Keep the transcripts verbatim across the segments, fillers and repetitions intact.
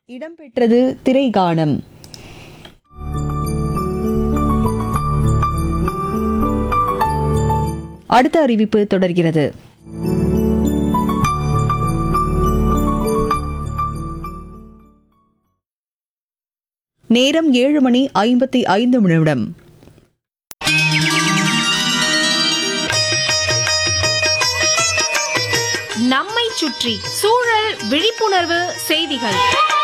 இடம்பெற்றது திரைகானம். அடுத்த அறிவிப்பு தொடர்கிறது. நேரம் ஏழு மணி ஐம்பத்தி ஐந்து நிமிடம். நம்மை சுற்றி சூழல் விழிப்புணர்வு செய்திகள்.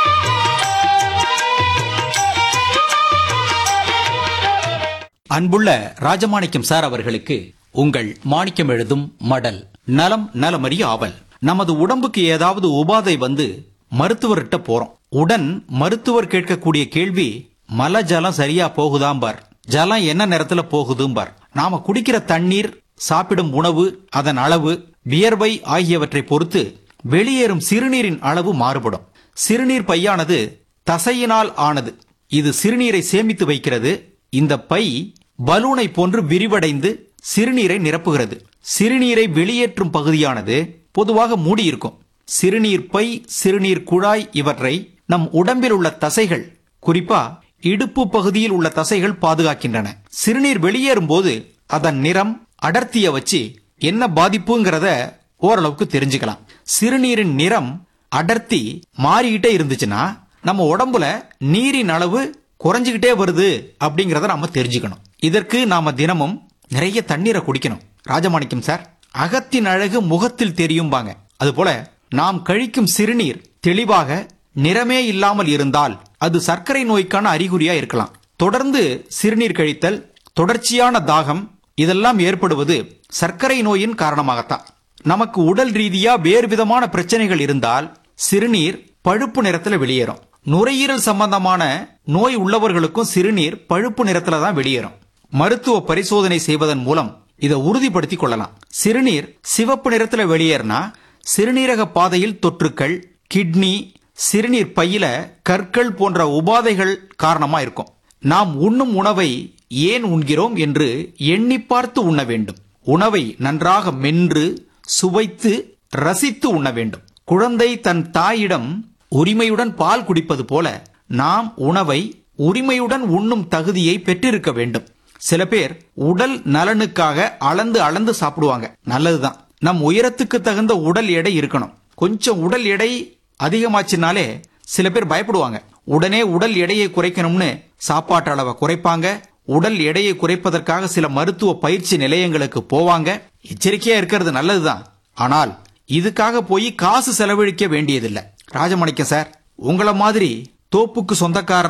அன்புள்ள ராஜமாணிக்கம் சார் அவர்களுக்கு உங்கள் மாணிக்கம் எழுதும் மடல். நலம் நலமறிய ஆவல். நமது உடம்புக்கு ஏதாவது உபாதை வந்து மருத்துவர்கிட்ட போறோம். உடன் மருத்துவர் கேட்கக்கூடிய கேள்வி, மல ஜலம் சரியா போகுதாம்பார், ஜலம் என்ன நேரத்துல போகுதும்பார். நாம குடிக்கிற தண்ணீர், சாப்பிடும் உணவு, அதன் அளவு, வியர்வை ஆகியவற்றை பொறுத்து வெளியேறும் சிறுநீரின் அளவு மாறுபடும். சிறுநீர் பையானது தசையினால் ஆனது. இது சிறுநீரை சேமித்து வைக்கிறது. இந்த பை பலூனை போன்று விரிவடைந்து சிறுநீரை நிரப்புகிறது. சிறுநீரை வெளியேற்றும் பகுதியானது பொதுவாக மூடியிருக்கும். சிறுநீர் பை, சிறுநீர் குழாய் இவற்றை நம் உடம்பில் உள்ள தசைகள், குறிப்பா இடுப்பு பகுதியில் உள்ள தசைகள் பாதுகாக்கின்றன. சிறுநீர் வெளியேறும் போது அதன் நிறம், அடர்த்திய வச்சு என்ன பாதிப்புங்கிறத ஓரளவுக்கு தெரிஞ்சுக்கலாம். சிறுநீரின் நிறம், அடர்த்தி மாறிக்கிட்டே இருந்துச்சுன்னா நம்ம உடம்புல நீரின் அளவு குறைஞ்சுக்கிட்டே வருது அப்படிங்கறத நாம தெரிஞ்சுக்கணும். இதற்கு நாம தினமும் நிறைய தண்ணீரை குடிக்கணும். ராஜமாணிக்கம் சார், அகத்தின் அழகு முகத்தில் தெரியும்பாங்க. அதுபோல நாம் கழிக்கும் சிறுநீர் தெளிவாக நிறமே இல்லாமல் இருந்தால் அது சர்க்கரை நோய்க்கான அறிகுறியா இருக்கலாம். தொடர்ந்து சிறுநீர் கழித்தல், தொடர்ச்சியான தாகம் இதெல்லாம் ஏற்படுவது சர்க்கரை நோயின் காரணமாகத்தான். நமக்கு உடல் ரீதியா வேறு விதமான பிரச்சனைகள் இருந்தால் சிறுநீர் பழுப்பு நிறத்துல வெளியேறும். நுரையீரல் சம்பந்தமான நோய் உள்ளவர்களுக்கும் சிறுநீர் பழுப்பு நிறத்துல தான் வெளியேறும். மருத்துவ பரிசோதனை செய்வதன் மூலம் இதை உறுதிப்படுத்திக் கொள்ளலாம். சிறுநீர் சிவப்பு நிறத்துல வெளியேறினா சிறுநீரக பாதையில் தொற்றுக்கள், கிட்னி, சிறுநீர் பையில கற்கள் போன்ற உபாதைகள் காரணமா இருக்கும். நாம் உண்ணும் உணவை ஏன் உண்கிறோம் என்று எண்ணி பார்த்து உண்ண வேண்டும். உணவை நன்றாக மென்று சுவைத்து ரசித்து உண்ண வேண்டும். குழந்தை தன் தாயிடம் உரிமையுடன் பால் குடிப்பது போல நாம் உணவை உரிமையுடன் உண்ணும் தகுதியை பெற்றிருக்க வேண்டும். சில பேர் உடல் நலனுக்காக அளந்து அளந்து சாப்பிடுவாங்க. நல்லதுதான். நம் உயரத்துக்கு தகுந்த உடல் எடை இருக்கணும். கொஞ்சம் உடல் எடை அதிகமாச்சுனாலே சில பேர் பயப்படுவாங்க. உடனே உடல் எடையை குறைக்கணும்னு சாப்பாட்டு அளவை குறைப்பாங்க. உடல் எடையை குறைப்பதற்காக சில மருத்துவ பயிற்சி நிலையங்களுக்கு போவாங்க. எச்சரிக்கையா இருக்கிறது நல்லதுதான். ஆனால் இதுக்காக போய் காசு செலவழிக்க வேண்டியதில்லை. ராஜமாணிக்கம் சார், உங்களை மாதிரி தோப்புக்கு சொந்தக்காரர்